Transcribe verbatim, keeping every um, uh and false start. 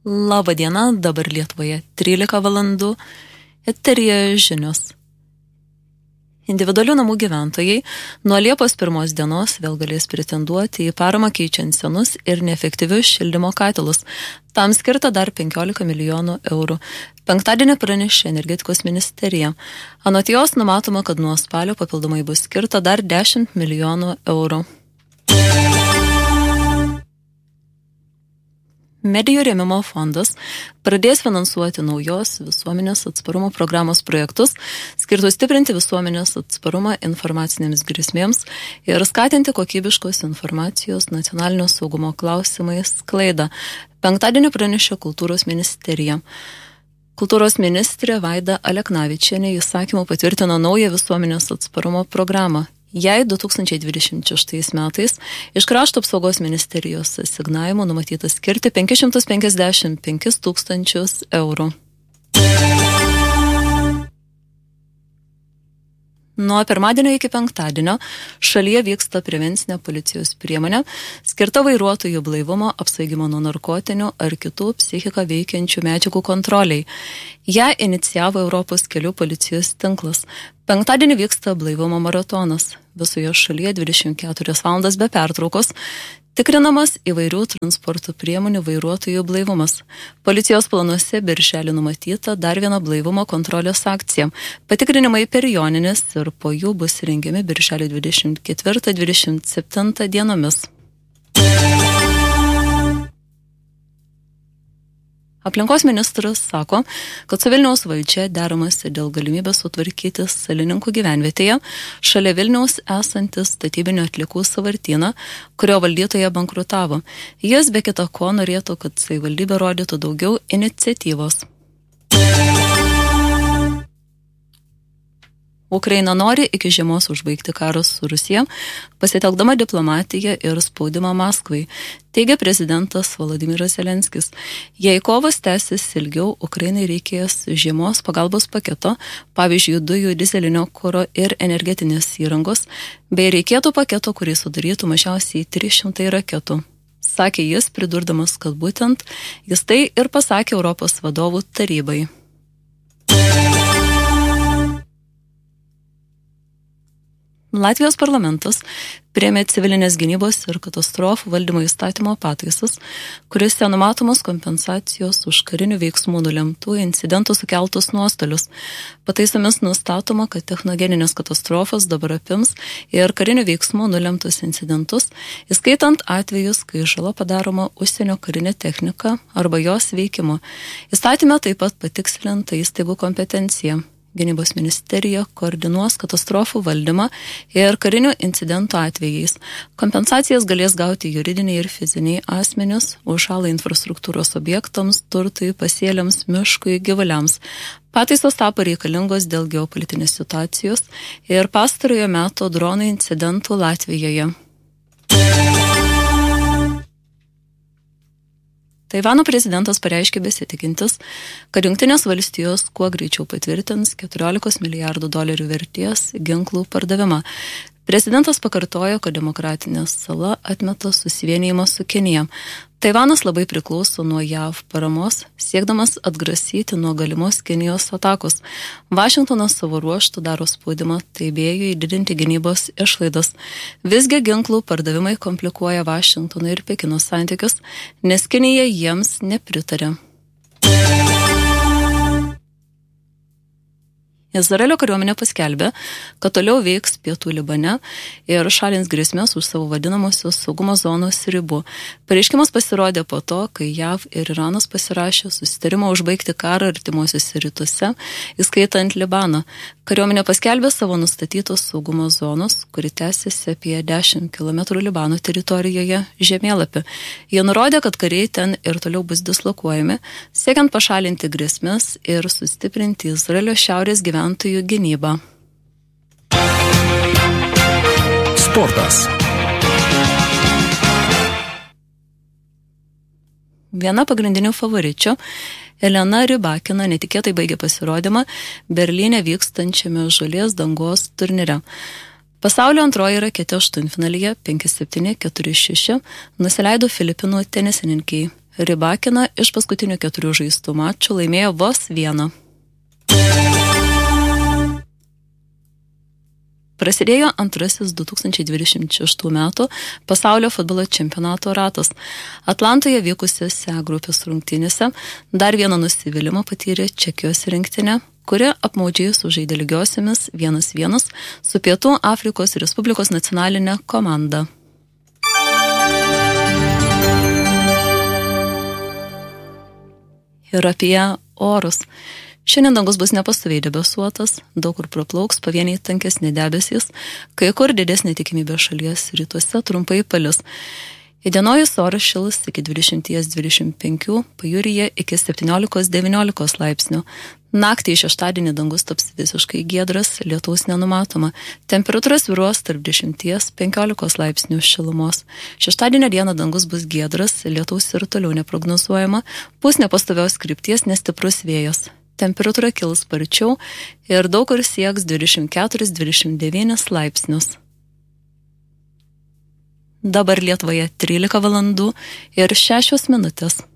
Labą dieną, dabar Lietuvoje trylika valandų, eteryje žinios. Individualių namų gyventojai nuo Liepos pirmos dienos vėl galės pretenduoti į paramą keičiant senus ir neefektyvius šildymo katilus. Tam skirta dar penkiolika milijonų eurų. Penktadienį pranešė energetikos ministerija. Anot jos numatoma, kad nuo spalio papildomai bus skirta dar dešimt milijonų eurų. Medijų rėmimo fondas pradės finansuoti naujos visuomenės atsparumo programos projektus, skirtus stiprinti visuomenės atsparumą informacinėms grėsmėms ir skatinti kokybiškos informacijos nacionalinio saugumo klausimais sklaidą. Penktadienį pranešė kultūros ministerija. Kultūros ministrė Vaida Aleknavičienė įsakymu patvirtino naują visuomenės atsparumo programą. Jei du tūkstančiai dvidešimt šeštais metais iš Krašto apsaugos ministerijos asignavimo numatyta skirti penkis šimtus penkiasdešimt penkis tūkstančius eurų. Nuo pirmadienio iki penktadienio šalyje vyksta prevencinė policijos priemonė, skirta vairuotojų blaivumo, apsvaigimo nuo narkotinių ar kitų psichiką veikiančių medžiagų kontroliai. Ją inicijavo Europos kelių policijos tinklas. Penktadienį vyksta blaivumo maratonas. Visoje šalyje dvidešimt keturias valandas be pertraukos tikrinamas įvairių transporto priemonių vairuotojų blaivumas. Policijos planuose birželį numatyta dar viena blaivumo kontrolės akcija. Patikrinimai per Jonines ir po jų bus rengiami birželio dvidešimt ketvirtą dvidešimt septintą dienomis. Aplinkos ministras sako, kad su Vilniaus valdžia deramasi dėl galimybės sutvarkyti Salininkų gyvenvietėje šalia Vilniaus esantis statybinių atliekų sąvartyną, kurio valdytoja bankrutavo. Jis be kita ko norėtų, kad savivaldybė rodytų daugiau iniciatyvos. Ukraina nori iki žiemos užbaigti karą su Rusija, pasitelkdama diplomatiją ir spaudimą Maskvai, teigia prezidentas Volodymyras Zelenskis. Jei kovas tęsis ilgiau, Ukrainai reikės žiemos pagalbos paketo, pavyzdžiui, dujų, dizelinio kuro ir energetinės įrangos, bei reikėtų paketo, kurį sudarytų mažiausiai trys šimtai raketų. Sakė jis, pridurdamas, kad būtent jis tai ir pasakė Europos vadovų tarybai. Latvijos parlamentas priėmė civilinės gynybos ir katastrofų valdymo įstatymo pataisas, kuriuose numatomos kompensacijos už karinių veiksmų nulemtų incidentų sukeltus nuostolius. Pataisomis nustatoma, kad technogeninės katastrofos dabar apims ir karinių veiksmų nulemtus incidentus, įskaitant atvejus, kai žala padaroma užsienio karinė technika arba jos veikimo. Įstatyme taip pat patikslinta įstaigų kompetencija. Gynybos ministerija koordinuos katastrofų valdymą ir karinių incidentų atvejais. Kompensacijas galės gauti juridiniai ir fiziniai asmenys už žalą infrastruktūros objektams, turtui, pasėliams, miškui, gyvuliams. Pataisos tapo reikalingos dėl geopolitinės situacijos ir pastarojo meto dronų incidentų Latvijoje. Taivano prezidentas pareiškė besitikintis, kad Jungtinės valstijos kuo greičiau patvirtins keturiolikos milijardų dolerių vertės ginklų pardavimą. Prezidentas pakartojo, kad demokratinė sala atmeta susivienijimą su Kinija. Taivanas labai priklauso nuo J A V paramos, siekdamas atgrasyti nuo galimos Kinijos atakos. Vašingtonas savo ruožtu daro spaudimą Taibėjui didinti gynybos išlaidas. Visgi ginklų pardavimai komplikuoja Vašingtono ir Pekino santykius, nes Kinija jiems nepritarė. Izraelio kariuomenė paskelbė, kad toliau veiks pietų Libane ir šalins grėsmės už savo vadinamosios saugumo zonos ribų. Pareiškimas pasirodė po to, kai J A V ir Iranas pasirašė susitarimą užbaigti karą artimuosiuose rytuose, įskaitant Libaną. Kariuomenė paskelbė savo nustatytos saugumo zonos, kuri tęsiasi apie dešimt kilometrų Libano teritorijoje žemėlapį. Jie nurodė, kad kariai ten ir toliau bus dislokuojami, siekiant pašalinti grėsmės ir sustiprinti Izraelio šiaurės gyventojų gyventojų gynybą. Sportas. Viena pagrindinių favoričių, Elena Rybakina, netikėtai baigė pasirodymą Berlyne vykstančiame žolės dangos turnyre. Pasaulio antroji raketė aštuntfinalyje penki septyni keturi šeši nusileido Filipinų tenisininkiai Rybakina iš paskutinių keturių žaistų mačų laimėjo vos vieną. Prasidėjo antrasis du tūkstančiai dvidešimt šeštų metų pasaulio futbolo čempionato ratas. Atlantoje vykusiose grupės rungtynėse dar vieną nusivylimą patyrė Čekijos rinktinė, kuri apmaudžiai sužaidė lygiosiamis vienas vienas su Pietų Afrikos Respublikos nacionalinė komanda. Ir apie orus. Šiandien dangus bus nepastoviai debesuotas, daug kur praplauks pavieniai tankesni debesys, kai kur didesnė tikimybė šalies rytuose trumpai palis. Įdienojus oras šils iki dvidešimt dvidešimt penki, pajūryje iki septyniolika devyniolika laipsnių. Naktį šeštadienį dangus taps visiškai giedras, lietaus nenumatoma. Temperatūra svyruos tarp dešimt penkioliko laipsnių šilumos. Šeštadienio dieną dangus bus giedras, lietaus ir toliau neprognozuojama, pūs nepastovios krypties nestiprus vėjas. Temperatūra kils sparčiau ir daug kur sieks dvidešimt keturis dvidešimt devynis laipsnius. Dabar Lietuvoje trylika valandų ir šešios minutės.